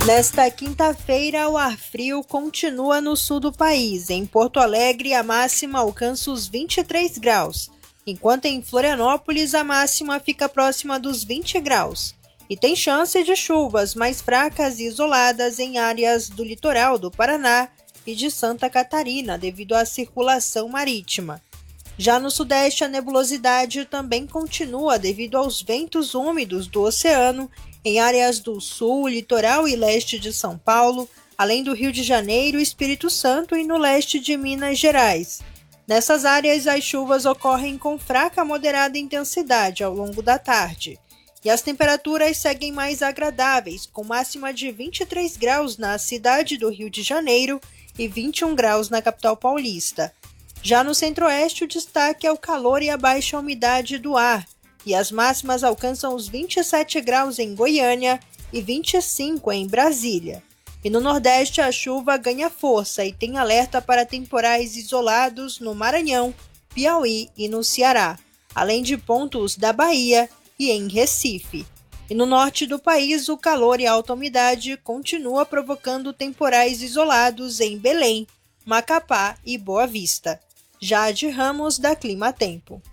Nesta quinta-feira, o ar frio continua no sul do país. Em Porto Alegre, a máxima alcança os 23 graus, enquanto em Florianópolis a máxima fica próxima dos 20 graus. E tem chance de chuvas mais fracas e isoladas em áreas do litoral do Paraná e de Santa Catarina, devido à circulação marítima. Já no sudeste, a nebulosidade também continua devido aos ventos úmidos do oceano em áreas do sul, litoral e leste de São Paulo, além do Rio de Janeiro, Espírito Santo e no leste de Minas Gerais. Nessas áreas, as chuvas ocorrem com fraca a moderada intensidade ao longo da tarde. E as temperaturas seguem mais agradáveis, com máxima de 23 graus na cidade do Rio de Janeiro e 21 graus na capital paulista. Já no centro-oeste, o destaque é o calor e a baixa umidade do ar, e as máximas alcançam os 27 graus em Goiânia e 25 em Brasília. E no nordeste, a chuva ganha força e tem alerta para temporais isolados no Maranhão, Piauí e no Ceará, além de pontos da Bahia e em Recife. E no norte do país, o calor e a alta umidade continua provocando temporais isolados em Belém, Macapá e Boa Vista. Jade Ramos, da Climatempo.